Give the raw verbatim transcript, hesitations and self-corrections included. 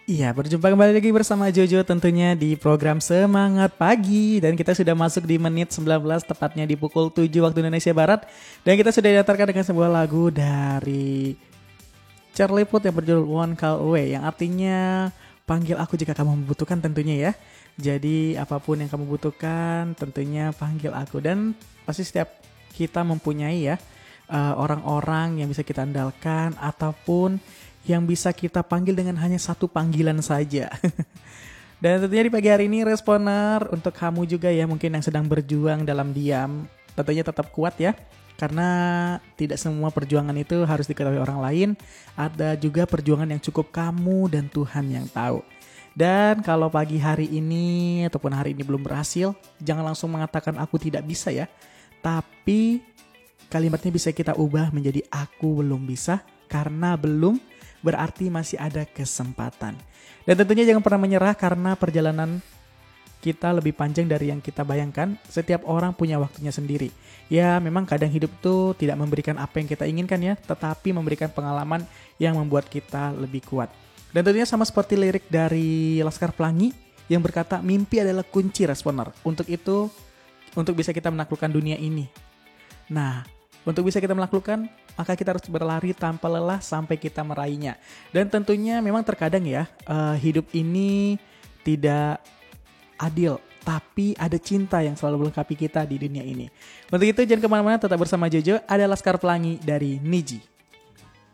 Iya, berjumpa kembali lagi bersama Jojo tentunya di program Semangat Pagi. Dan kita sudah masuk di menit sembilan belas, tepatnya di pukul tujuh waktu Indonesia Barat. Dan kita sudah diantarkan dengan sebuah lagu dari Charlie Puth yang berjudul One Call Away, yang artinya panggil aku jika kamu membutuhkan tentunya ya. Jadi apapun yang kamu butuhkan tentunya panggil aku. Dan pasti setiap kita mempunyai ya uh, orang-orang yang bisa kita andalkan ataupun yang bisa kita panggil dengan hanya satu panggilan saja. Dan tentunya di pagi hari ini Responer, untuk kamu juga ya mungkin yang sedang berjuang dalam diam, tentunya tetap kuat ya. Karena tidak semua perjuangan itu harus diketahui orang lain. Ada juga perjuangan yang cukup kamu dan Tuhan yang tahu. Dan kalau pagi hari ini ataupun hari ini belum berhasil, jangan langsung mengatakan aku tidak bisa ya. Tapi kalimatnya bisa kita ubah menjadi aku belum bisa, karena belum berarti masih ada kesempatan. Dan tentunya jangan pernah menyerah, karena perjalanan kita lebih panjang dari yang kita bayangkan. Setiap orang punya waktunya sendiri. Ya memang kadang hidup itu tidak memberikan apa yang kita inginkan ya, tetapi memberikan pengalaman yang membuat kita lebih kuat. Dan tentunya sama seperti lirik dari Laskar Pelangi yang berkata, mimpi adalah kunci Responer. Untuk itu, untuk bisa kita menaklukkan dunia ini. Nah, untuk bisa kita melakukan, maka kita harus berlari tanpa lelah sampai kita meraihnya. Dan tentunya memang terkadang ya, uh, hidup ini tidak adil, tapi ada cinta yang selalu melengkapi kita di dunia ini. Untuk itu jangan kemana-mana, tetap bersama Jojo, ada Laskar Pelangi dari Niji.